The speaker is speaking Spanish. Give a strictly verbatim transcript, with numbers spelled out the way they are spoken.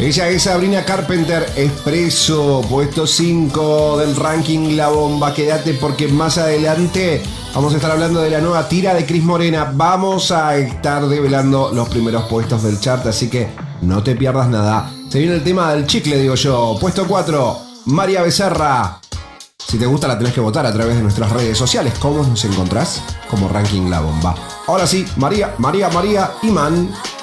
Ella es Sabrina Carpenter, Expreso, puesto cinco del ranking La Bomba. Quédate porque más adelante vamos a estar hablando de la nueva tira de Cris Morena. Vamos a estar develando los primeros puestos del chart, así que no te pierdas nada. Se viene el tema del chicle, digo yo. Puesto cuatro, María Becerra. Si te gusta la tenés que votar a través de nuestras redes sociales. ¿Cómo nos encontrás? Como Ranking La Bomba. Ahora sí, María, María, María, Imán.